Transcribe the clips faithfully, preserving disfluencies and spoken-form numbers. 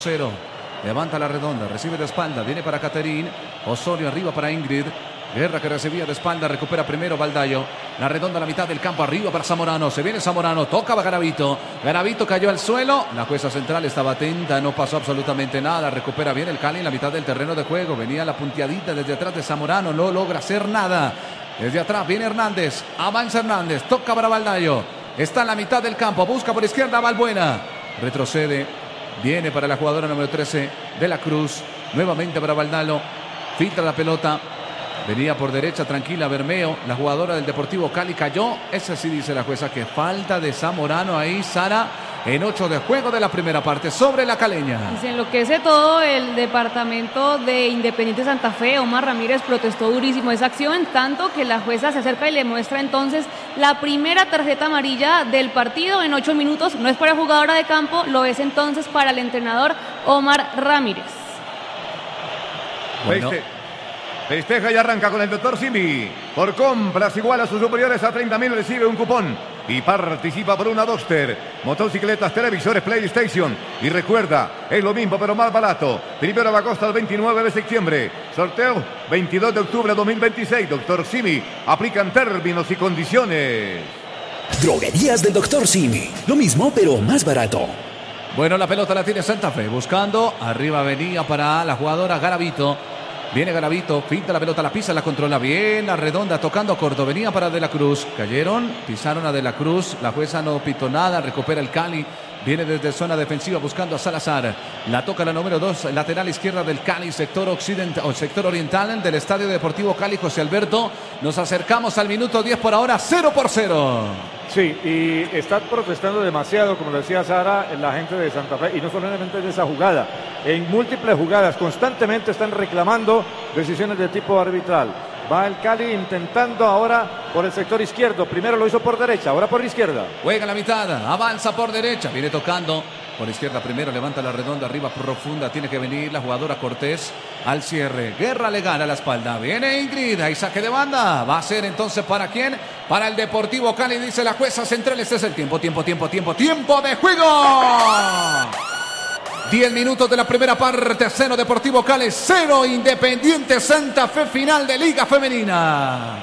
cero. Levanta la redonda, recibe de espalda, viene para Caterín. Osorio arriba para Ingrid. Guerra que recibía de espalda, recupera primero Baldayo. La redonda a la mitad del campo, arriba para Zamorano. Se viene Zamorano, toca a Garavito. Garavito cayó al suelo. La jueza central estaba atenta, no pasó absolutamente nada. Recupera bien el Cali en la mitad del terreno de juego. Venía la punteadita desde atrás de Zamorano, no logra hacer nada. Desde atrás viene Hernández, avanza Hernández, toca para Baldayo. Está en la mitad del campo, busca por izquierda Valbuena. Retrocede, viene para la jugadora número trece de la Cruz. Nuevamente para Valdalo, filtra la pelota. Venía por derecha tranquila Bermeo, la jugadora del Deportivo Cali cayó. Esa sí dice la jueza que falta de Zamorano ahí, Sara, en ocho de juego de la primera parte sobre la caleña. Y se enloquece todo el departamento de Independiente Santa Fe. Omar Ramírez protestó durísimo esa acción, tanto que la jueza se acerca y le muestra entonces la primera tarjeta amarilla del partido en ocho minutos. No es para jugadora de campo, lo es entonces para el entrenador Omar Ramírez. Bueno. Festeja y arranca con el doctor Simi. Por compras igual a sus superiores a treinta mil recibe un cupón y participa por una Duster, motocicletas, televisores, PlayStation. Y recuerda, es lo mismo pero más barato. Primero va a costa el veintinueve de septiembre. Sorteo veintidós de octubre de dos mil veintiséis. doctor Simi. Aplican términos y condiciones. Droguerías del doctor Simi. Lo mismo pero más barato. Bueno, la pelota la tiene Santa Fe. Buscando. Arriba venía para la jugadora Garavito. Viene Garavito, pinta la pelota, la pisa, la controla bien, la redonda, tocando corto, venía para De la Cruz, cayeron, pisaron a De la Cruz, la jueza no pitó nada, recupera el Cali, viene desde zona defensiva buscando a Salazar, la toca la número dos, lateral izquierda del Cali, sector occidental, o sector oriental del Estadio Deportivo Cali, José Alberto, nos acercamos al minuto diez por ahora, cero por cero. Sí, y está protestando demasiado, como lo decía Sara, la gente de Santa Fe, y no solamente en esa jugada, en múltiples jugadas, constantemente están reclamando decisiones de tipo arbitral. Va el Cali intentando ahora por el sector izquierdo, primero lo hizo por derecha, ahora por izquierda. Juega la mitad, avanza por derecha, viene tocando por izquierda primero, levanta la redonda, arriba profunda, tiene que venir la jugadora Cortés al cierre. Guerra le gana a la espalda, viene Ingrid, ahí saque de banda, va a ser entonces ¿para quién? Para el Deportivo Cali, dice la jueza central, este es el tiempo, tiempo, tiempo, tiempo, tiempo de juego. diez minutos de la primera parte, cero Deportivo Cali, cero Independiente Santa Fe, final de Liga Femenina.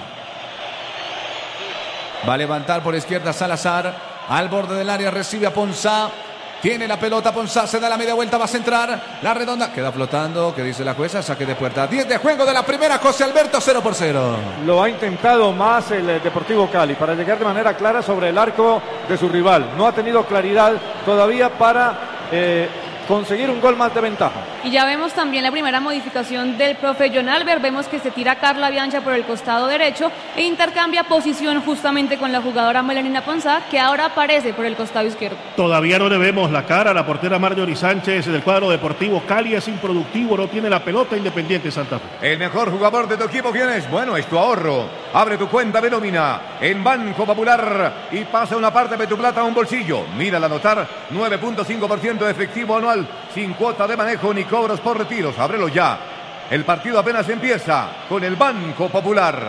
Va a levantar por izquierda Salazar, al borde del área recibe a Ponzá. Tiene la pelota Ponzá, se da la media vuelta, va a centrar, la redonda, queda flotando, que dice la jueza, saque de puerta, diez de juego de la primera, José Alberto, cero por cero. Lo ha intentado más el Deportivo Cali para llegar de manera clara sobre el arco de su rival, no ha tenido claridad todavía para eh, conseguir un gol más de ventaja. Y ya vemos también la primera modificación del profe John Albert, vemos que se tira Carla Biancha por el costado derecho e intercambia posición justamente con la jugadora Melanina Ponzá, que ahora aparece por el costado izquierdo. Todavía no le vemos la cara a la portera Marjorie Sánchez del cuadro Deportivo Cali, es improductivo, no tiene la pelota Independiente Santa Fe. El mejor jugador de tu equipo, ¿quién es? Bueno, es tu ahorro. Abre tu cuenta de nómina en Banco Popular y pasa una parte de tu plata a un bolsillo. Mírala anotar, nueve punto cinco por ciento de efectivo anual, sin cuota de manejo ni cobros por retiros. Ábrelo ya. El partido apenas empieza con el Banco Popular.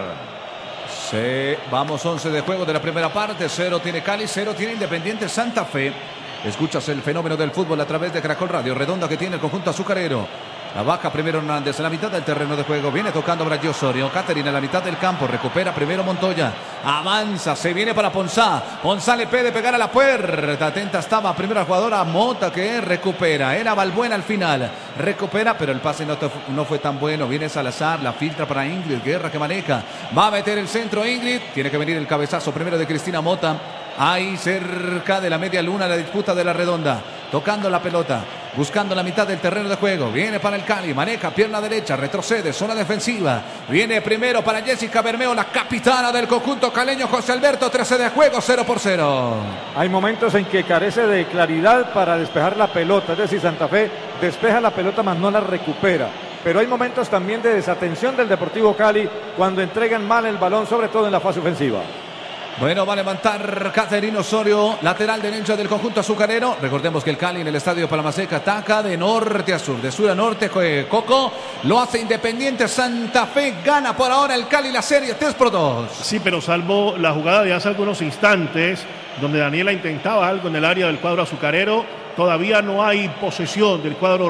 Sí, vamos, once de juego de la primera parte. Cero tiene Cali, cero tiene Independiente Santa Fe. Escuchas el fenómeno del fútbol a través de Caracol Radio. Redonda que tiene el conjunto azucarero. La baja primero Hernández en la mitad del terreno de juego. Viene tocando Brayo Osorio. Caterina en la mitad del campo. Recupera primero Montoya. Avanza. Se viene para Ponzá. Ponzá le pide pegar a la puerta. Atenta estaba primera jugadora Mota que recupera. Era Valbuena al final. Recupera, pero el pase no, te, no fue tan bueno. Viene Salazar. La filtra para Ingrid. Guerra que maneja. Va a meter el centro Ingrid. Tiene que venir el cabezazo primero de Cristina Mota. Ahí cerca de la media luna la disputa de la redonda. Tocando la pelota. Buscando la mitad del terreno de juego. Viene para el Cali. Maneja pierna derecha. Retrocede. Zona defensiva. Viene primero para Jessica Bermeo, la capitana del conjunto caleño. José Alberto, trece de juego, cero por cero. Hay momentos en que carece de claridad para despejar la pelota. Es decir, Santa Fe despeja la pelota, mas no la recupera. Pero hay momentos también de desatención del Deportivo Cali cuando entregan mal el balón, sobre todo en la fase ofensiva. Bueno, va a levantar Caterino Osorio, lateral derecho del conjunto azucarero. Recordemos que el Cali en el estadio Palmaseca ataca de norte a sur, de sur a norte. Coco lo hace Independiente Santa Fe. Gana por ahora el Cali la serie tres por dos. Sí, pero salvo la jugada de hace algunos instantes, donde Daniela intentaba algo en el área del cuadro azucarero, todavía no hay posesión del cuadro